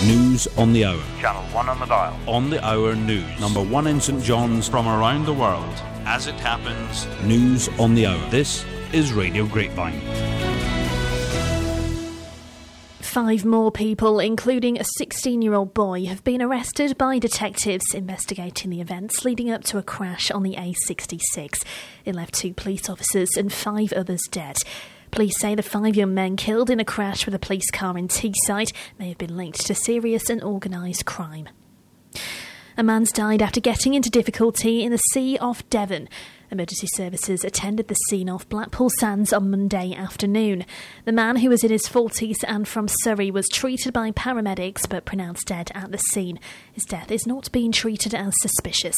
News on the Hour. Channel 1 on the dial. On the Hour News. Number 1 in St John's. From around the world. As it happens. News on the Hour. This is Radio Grapevine. 5 more people, including a 16-year-old boy, have been arrested by detectives investigating the events leading up to a crash on the A66. It left 2 police officers and 5 others dead. Police say the 5 young men killed in a crash with a police car in Teesside may have been linked to serious and organised crime. A man's died after getting into difficulty in the sea off Devon. Emergency services attended the scene off Blackpool Sands on Monday afternoon. The man, who was in his 40s and from Surrey, was treated by paramedics but pronounced dead at the scene. His death is not being treated as suspicious.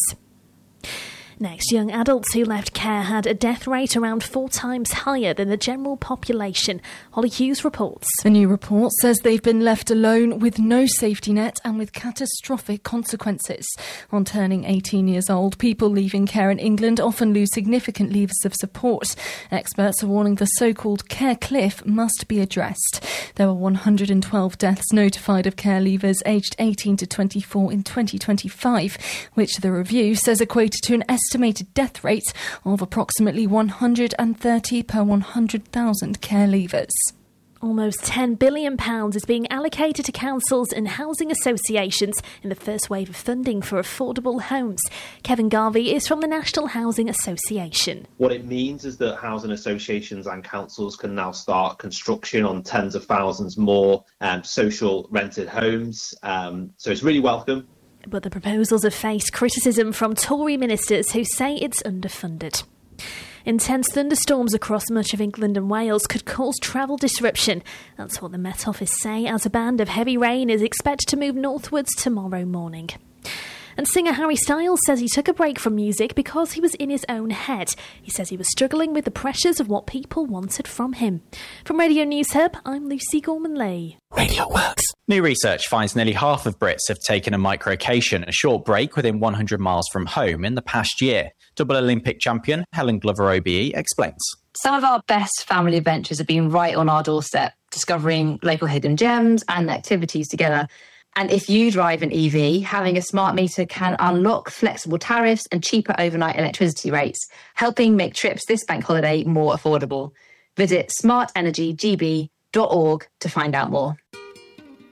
Next, young adults who left care had a death rate around 4 times higher than the general population. Holly Hughes reports. A new report says they've been left alone with no safety net and with catastrophic consequences. On turning 18 years old, people leaving care in England often lose significant levers of support. Experts are warning the so-called care cliff must be addressed. There were 112 deaths notified of care leavers aged 18 to 24 in 2025, which the review says equated to an estimated death rate of approximately 130 per 100,000 care leavers. Almost £10 billion is being allocated to councils and housing associations in the first wave of funding for affordable homes. Kevin Garvey is from the National Housing Association. What it means is that housing associations and councils can now start construction on tens of thousands more social rented homes. So it's really welcome. But the proposals have faced criticism from Tory ministers who say it's underfunded. Intense thunderstorms across much of England and Wales could cause travel disruption. That's what the Met Office say, as a band of heavy rain is expected to move northwards tomorrow morning. And singer Harry Styles says he took a break from music because he was in his own head. He says he was struggling with the pressures of what people wanted from him. From Radio News Hub, I'm Lucy Gorman-Leigh. Radio Works. New research finds nearly half of Brits have taken a microcation, a short break within 100 miles from home, in the past year. Double Olympic champion Helen Glover-OBE explains. Some of our best family adventures have been right on our doorstep, discovering local hidden gems and activities together. And if you drive an EV, having a smart meter can unlock flexible tariffs and cheaper overnight electricity rates, helping make trips this bank holiday more affordable. Visit smartenergygb.org to find out more.